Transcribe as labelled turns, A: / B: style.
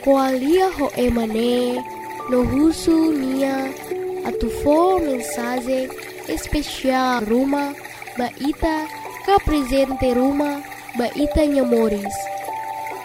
A: koalia ho emane no husu nia atufo mensagem especial Ruma ba ita ka presente Ruma ba ita nyamoris